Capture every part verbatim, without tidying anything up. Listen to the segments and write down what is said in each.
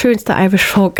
schönste Irish Folk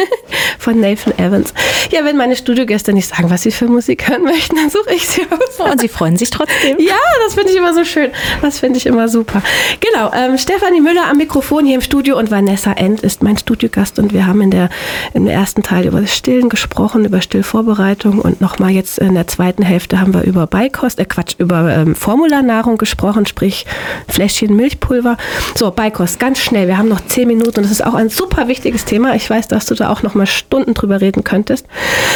von Nathan Evans. Ja, wenn meine Studiogäste nicht sagen, was sie für Musik hören möchten, dann suche ich sie aus. Und sie freuen sich trotzdem. Ja, das finde ich immer so schön. Das finde ich immer super. Genau, ähm, Stefanie Müller am Mikrofon hier im Studio und Vanessa End ist mein Studiogast und wir haben in der, im ersten Teil über das Stillen gesprochen, über Stillvorbereitung und nochmal jetzt in der zweiten Hälfte haben wir über Beikost, äh Quatsch, über ähm, Formularnahrung gesprochen, sprich Fläschchen Milchpulver. So, Beikost, ganz schnell, wir haben noch zehn Minuten und das ist auch ein super wichtiges Thema. Ich weiß, dass du da auch noch mal Stunden drüber reden könntest.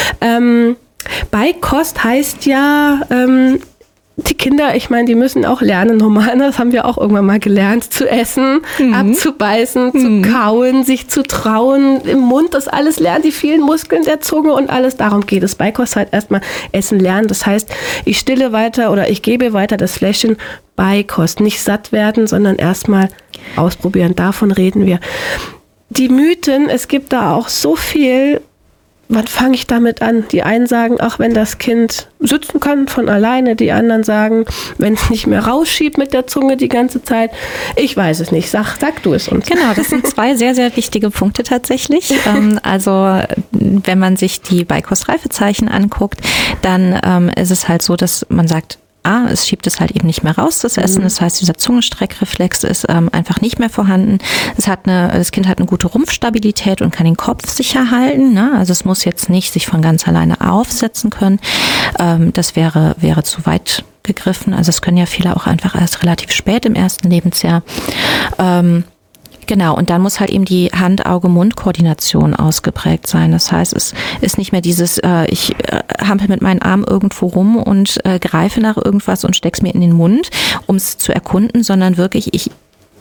Ähm, Beikost heißt ja, ähm, die Kinder, ich meine, die müssen auch lernen, normal, das haben wir auch irgendwann mal gelernt, zu essen, mhm. abzubeißen, mhm. zu kauen, sich zu trauen, im Mund das alles lernen, die vielen Muskeln der Zunge und alles, darum geht es. Beikost halt erstmal Essen lernen, das heißt, ich stille weiter oder ich gebe weiter das Fläschchen Beikost, nicht satt werden, sondern erstmal ausprobieren, davon reden wir. Die Mythen, es gibt da auch so viel. Wann fange ich damit an? Die einen sagen, ach, wenn das Kind sitzen kann von alleine. Die anderen sagen, wenn es nicht mehr rausschiebt mit der Zunge die ganze Zeit. Ich weiß es nicht. Sag, sag du es uns. Genau, das sind zwei sehr, sehr wichtige Punkte tatsächlich. Also wenn man sich die Beikostreifezeichen anguckt, dann ähm, ist es halt so, dass man sagt, Ah, es schiebt es halt eben nicht mehr raus, das Essen. Das heißt, dieser Zungenstreckreflex ist ähm, einfach nicht mehr vorhanden. Es hat eine, das Kind hat eine gute Rumpfstabilität und kann den Kopf sicher halten. Ne? Also es muss jetzt nicht sich von ganz alleine aufsetzen können. Ähm, das wäre, wäre zu weit gegriffen. Also es können ja viele auch einfach erst relativ spät im ersten Lebensjahr. Ähm, Genau, und dann muss halt eben die Hand-Auge-Mund-Koordination ausgeprägt sein. Das heißt, es ist nicht mehr dieses, äh, ich äh, hampel mit meinen Armen irgendwo rum und äh, greife nach irgendwas und steck's mir in den Mund, um es zu erkunden, sondern wirklich, ich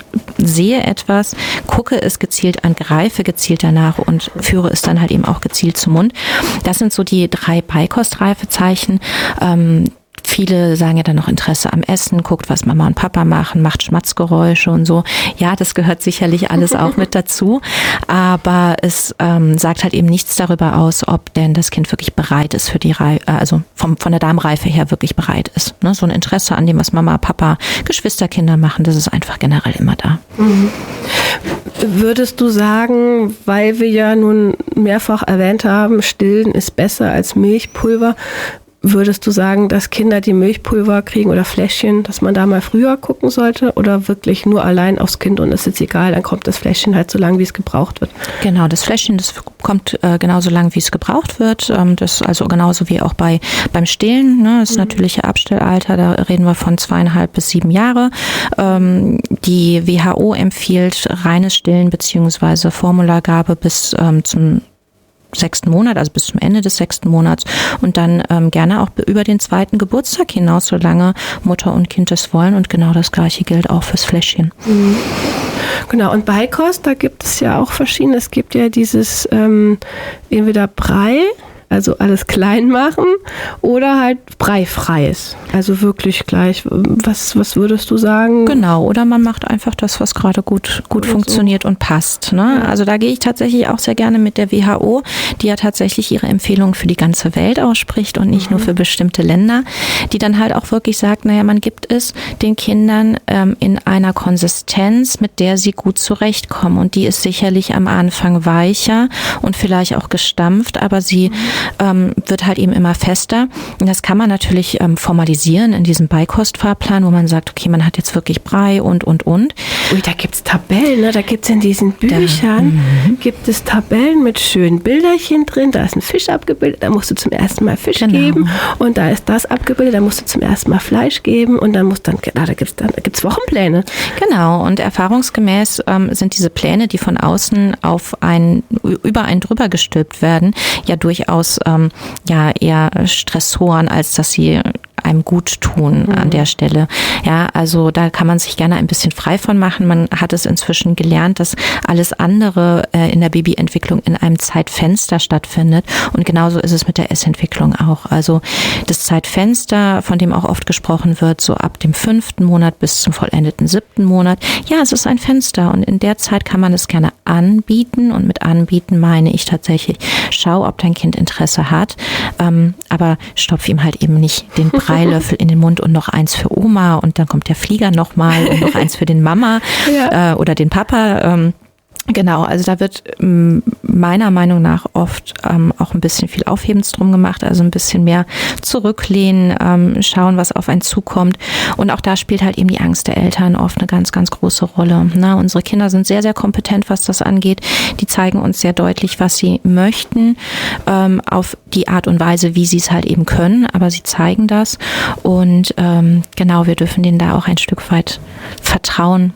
sehe etwas, gucke es gezielt an, greife gezielt danach und führe es dann halt eben auch gezielt zum Mund. Das sind so die drei Beikostreifezeichen. Ähm, Viele sagen ja dann noch Interesse am Essen, guckt, was Mama und Papa machen, macht Schmatzgeräusche und so. Ja, das gehört sicherlich alles auch mit dazu. Aber es ähm, sagt halt eben nichts darüber aus, ob denn das Kind wirklich bereit ist für die Reife, also vom, von der Darmreife her wirklich bereit ist. Ne? So ein Interesse an dem, was Mama, Papa, Geschwisterkinder machen, das ist einfach generell immer da. Mhm. Würdest du sagen, weil wir ja nun mehrfach erwähnt haben, Stillen ist besser als Milchpulver, würdest du sagen, dass Kinder, die Milchpulver kriegen oder Fläschchen, dass man da mal früher gucken sollte oder wirklich nur allein aufs Kind und es ist egal, dann kommt das Fläschchen halt so lang, wie es gebraucht wird? Genau, das Fläschchen, das kommt äh, genauso lang, wie es gebraucht wird. Ähm, das also genauso wie auch bei beim Stillen, ne, das mhm. natürliche Abstillalter, da reden wir von zweieinhalb bis sieben Jahre. Ähm, die W H O empfiehlt reines Stillen beziehungsweise Formulargabe bis ähm, zum sechsten Monat, also bis zum Ende des sechsten Monats und dann ähm, gerne auch über den zweiten Geburtstag hinaus, solange Mutter und Kind es wollen und genau das Gleiche gilt auch fürs Fläschchen. Mhm. Genau, und Beikost, da gibt es ja auch verschiedene, es gibt ja dieses ähm, entweder Brei, also alles klein machen oder halt breifreies. Also wirklich gleich. Was, was würdest du sagen? Genau, oder man macht einfach das, was gerade gut, gut funktioniert so und passt. Ne? Ja. Also da gehe ich tatsächlich auch sehr gerne mit der W H O, die ja tatsächlich ihre Empfehlungen für die ganze Welt ausspricht und nicht mhm. nur für bestimmte Länder, die dann halt auch wirklich sagt, naja, man gibt es den Kindern ähm, in einer Konsistenz, mit der sie gut zurechtkommen. Und die ist sicherlich am Anfang weicher und vielleicht auch gestampft, aber sie mhm. Ähm, wird halt eben immer fester. Und das kann man natürlich ähm, formalisieren in diesem Beikostfahrplan, wo man sagt, okay, man hat jetzt wirklich Brei und, und, und. Ui, da gibt's Tabellen, ne? Da gibt's in diesen Büchern, da, gibt es Tabellen mit schönen Bilderchen drin. Da ist ein Fisch abgebildet, da musst du zum ersten Mal Fisch genau. geben. Und da ist das abgebildet, da musst du zum ersten Mal Fleisch geben. Und dann muss dann, da, da gibt's dann, da gibt's Wochenpläne. Genau, und erfahrungsgemäß ähm, sind diese Pläne, die von außen auf ein, über einen drüber gestülpt werden, ja durchaus Ähm, ja eher Stressoren, als dass sie einem gut tun mhm. an der Stelle. Ja, also da kann man sich gerne ein bisschen frei von machen. Man hat es inzwischen gelernt, dass alles andere äh, in der Babyentwicklung in einem Zeitfenster stattfindet. Und genauso ist es mit der Essentwicklung auch. Also das Zeitfenster, von dem auch oft gesprochen wird, so ab dem fünften Monat bis zum vollendeten siebten Monat. Ja, es ist ein Fenster und in der Zeit kann man es gerne anbieten. Und mit anbieten meine ich tatsächlich, schau, ob dein Kind Interesse hat, ähm, aber stopf ihm halt eben nicht den Breilöffel in den Mund und noch eins für Oma und dann kommt der Flieger nochmal und noch eins für den Mama ja. äh, oder den Papa. Ähm, Genau, also da wird ähm, meiner Meinung nach oft ähm, auch ein bisschen viel Aufhebens drum gemacht, also ein bisschen mehr zurücklehnen, ähm, schauen, was auf einen zukommt. Und auch da spielt halt eben die Angst der Eltern oft eine ganz, ganz große Rolle. Ne? Unsere Kinder sind sehr, sehr kompetent, was das angeht. Die zeigen uns sehr deutlich, was sie möchten, ähm, auf die Art und Weise, wie sie es halt eben können, aber sie zeigen das. Und ähm, genau, wir dürfen denen da auch ein Stück weit vertrauen,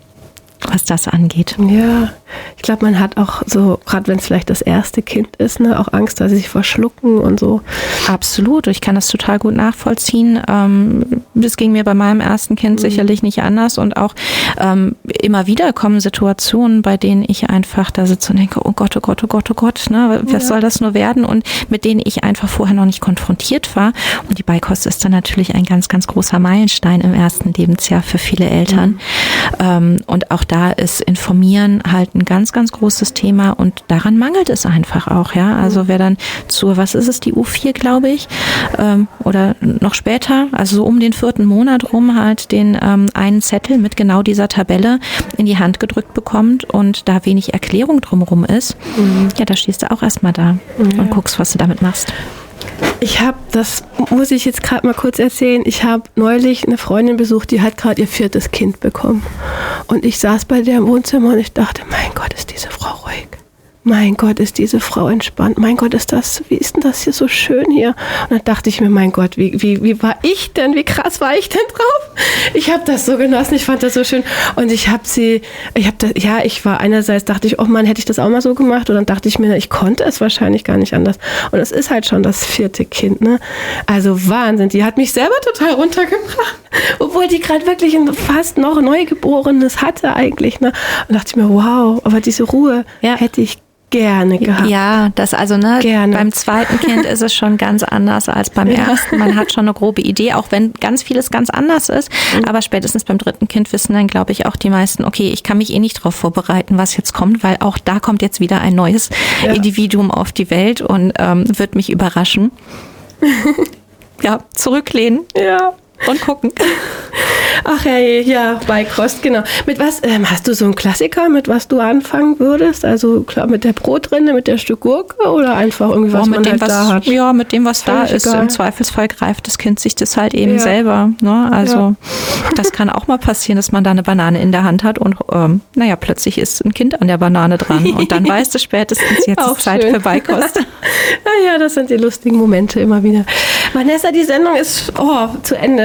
was das angeht. Ja, ich glaube, man hat auch so, gerade wenn es vielleicht das erste Kind ist, ne, auch Angst, dass sie sich verschlucken und so. Absolut, ich kann das total gut nachvollziehen. Ähm, das ging mir bei meinem ersten Kind mhm. sicherlich nicht anders und auch ähm, immer wieder kommen Situationen, bei denen ich einfach da sitze und denke, oh Gott, oh Gott, oh Gott, oh Gott, ne, was ja. soll das nur werden? Und mit denen ich einfach vorher noch nicht konfrontiert war. Und die Beikost ist dann natürlich ein ganz, ganz großer Meilenstein im ersten Lebensjahr für viele Eltern. Mhm. Ähm, und auch da ist Informieren halt ein ganz, ganz großes Thema und daran mangelt es einfach auch, ja. Also wer dann zur, was ist es, die U vier, glaube ich, ähm, oder noch später, also so um den vierten Monat rum halt den ähm, einen Zettel mit genau dieser Tabelle in die Hand gedrückt bekommt und da wenig Erklärung drumherum ist, mhm. ja, da stehst du auch erstmal da mhm. und guckst, was du damit machst. Ich habe, das muss ich jetzt gerade mal kurz erzählen, ich habe neulich eine Freundin besucht, die hat gerade ihr viertes Kind bekommen. Und ich saß bei der im Wohnzimmer und ich dachte, mein Gott, ist diese Frau ruhig. Mein Gott, ist diese Frau entspannt. Mein Gott, ist das, wie ist denn das hier so schön hier? Und dann dachte ich mir, mein Gott, wie, wie, wie war ich denn? Wie krass war ich denn drauf? Ich habe das so genossen, ich fand das so schön. Und ich habe sie, ich habe das, ja, ich war einerseits, dachte ich, oh Mann, hätte ich das auch mal so gemacht? Und dann dachte ich mir, ich konnte es wahrscheinlich gar nicht anders. Und es ist halt schon das vierte Kind, ne? Also Wahnsinn, die hat mich selber total runtergebracht. Obwohl die gerade wirklich ein fast noch Neugeborenes hatte eigentlich, ne? Und dachte ich mir, wow, aber diese Ruhe ja. hätte ich gerne gehabt. Ja, das also, ne, gerne. Beim zweiten Kind ist es schon ganz anders als beim ja. ersten. Man hat schon eine grobe Idee, auch wenn ganz vieles ganz anders ist. Mhm. Aber spätestens beim dritten Kind wissen dann, glaube ich, auch die meisten, okay, ich kann mich eh nicht darauf vorbereiten, was jetzt kommt, weil auch da kommt jetzt wieder ein neues ja. Individuum auf die Welt und ähm, wird mich überraschen. Ja, zurücklehnen. Ja. Und gucken. Ach hey, ja, Beikost, genau. Mit was, ähm, hast du so einen Klassiker, mit was du anfangen würdest? Also klar, mit der Brotrinde, mit der Stück Gurke oder einfach irgendwie, was oh, man dem, halt was, da hat? Ja, mit dem, was da ist. Egal. Im Zweifelsfall greift das Kind sich das halt eben ja. selber. Ne? Also ja. das kann auch mal passieren, dass man da eine Banane in der Hand hat und ähm, naja, plötzlich ist ein Kind an der Banane dran und dann weißt du spätestens, jetzt ist Zeit schön. Für Beikost. Naja, das sind die lustigen Momente immer wieder. Vanessa, die Sendung ist oh, zu Ende.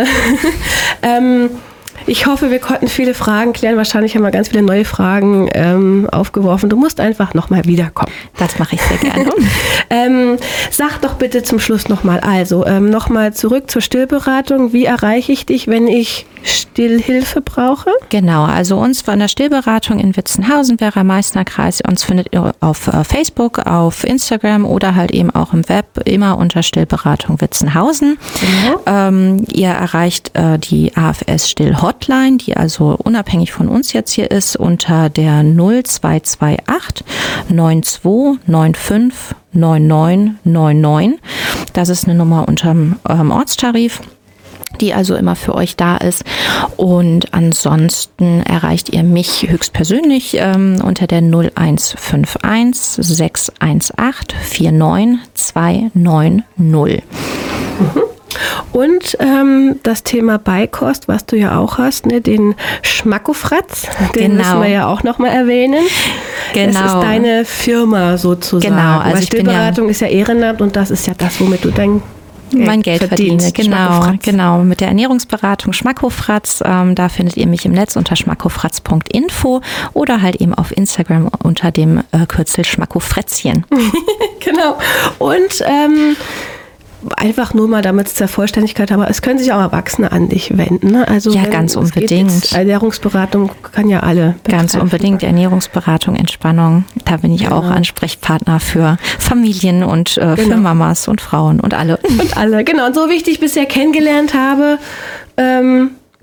ähm, ich hoffe, wir konnten viele Fragen klären. Wahrscheinlich haben wir ganz viele neue Fragen ähm, aufgeworfen. Du musst einfach nochmal wiederkommen. Das mache ich sehr gerne. ähm, sag doch bitte zum Schluss nochmal, also ähm, nochmal zurück zur Stillberatung. Wie erreiche ich dich, wenn ich Stillhilfe brauche? Genau, also uns von der Stillberatung in Witzenhausen, Werra-Meißner-Kreis. Uns findet ihr auf Facebook, auf Instagram oder halt eben auch im Web, immer unter Stillberatung Witzenhausen. Genau. Ähm, ihr erreicht äh, die A F S-Still-Hotline, die also unabhängig von uns jetzt hier ist, unter der null zwei zwei acht neun zwei neun fünf neun neun neun neun. Das ist eine Nummer unterm ähm, Ortstarif, die also immer für euch da ist. Und ansonsten erreicht ihr mich höchstpersönlich ähm, unter der null eins fünf eins sechs eins acht vier neun zwei neun null. Mhm. Und ähm, das Thema Beikost, was du ja auch hast, ne, den Schmackofratz, den genau. müssen wir ja auch nochmal erwähnen. Genau. Das ist deine Firma sozusagen. Genau. Also Weil Stillberatung ja ist ja Ehrenamt und das ist ja das, womit du dein Geld mein Geld verdiene, genau, genau. Mit der Ernährungsberatung Schmackofratz, ähm, da findet ihr mich im Netz unter schmackofratz punkt info oder halt eben auf Instagram unter dem äh, Kürzel Schmackofrätzchen. Genau. Und ähm, einfach nur mal, damit es zur Vollständigkeit, aber es können sich auch Erwachsene an dich wenden. Ne? Also ja, ganz unbedingt. Jetzt, Ernährungsberatung kann ja alle betreffen. Ganz unbedingt. Ernährungsberatung, Entspannung. Da bin ich genau. auch Ansprechpartner für Familien und äh, genau. für Mamas und Frauen und alle. Und alle, genau. Und so wie ich dich bisher kennengelernt habe, ähm,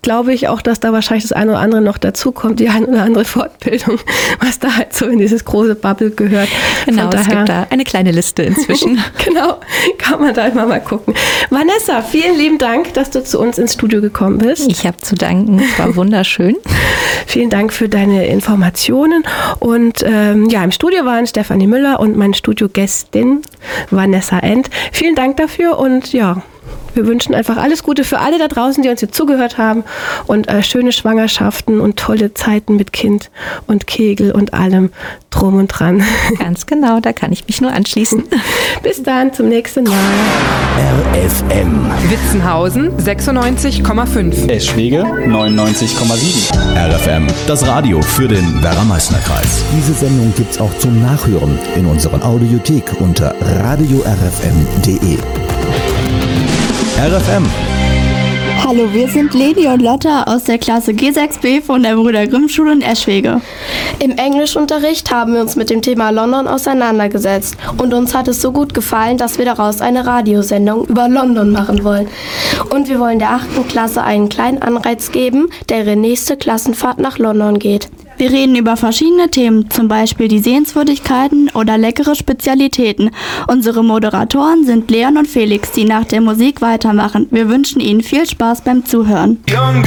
glaube ich auch, dass da wahrscheinlich das eine oder andere noch dazu kommt, die eine oder andere Fortbildung, was da halt so in dieses große Bubble gehört. Genau, es gibt da eine kleine Liste inzwischen. Genau, kann man da immer mal gucken. Vanessa, vielen lieben Dank, dass du zu uns ins Studio gekommen bist. Ich habe zu danken, es war wunderschön. Vielen Dank für deine Informationen. Und ähm, ja, im Studio waren Stefanie Müller und meine Studiogästin Vanessa End. Vielen Dank dafür und ja, wir wünschen einfach alles Gute für alle da draußen, die uns hier zugehört haben und äh, schöne Schwangerschaften und tolle Zeiten mit Kind und Kegel und allem drum und dran. Ganz genau, da kann ich mich nur anschließen. Bis dann, zum nächsten Mal. R F M. Witzenhausen sechsundneunzig Komma fünf. Eschwege neunundneunzig Komma sieben. R F M, das Radio für den Werra-Meißner-Kreis. Diese Sendung gibt's auch zum Nachhören in unserer Audiothek unter radio r f m punkt d e. R F M. Hallo, wir sind Leni und Lotta aus der Klasse G sechs b von der Brüder Grimm Schule in Eschwege. Im Englischunterricht haben wir uns mit dem Thema London auseinandergesetzt und uns hat es so gut gefallen, dass wir daraus eine Radiosendung über London machen wollen. Und wir wollen der achten Klasse einen kleinen Anreiz geben, der ihre nächste Klassenfahrt nach London geht. Wir reden über verschiedene Themen, zum Beispiel die Sehenswürdigkeiten oder leckere Spezialitäten. Unsere Moderatoren sind Leon und Felix, die nach der Musik weitermachen. Wir wünschen Ihnen viel Spaß beim Zuhören.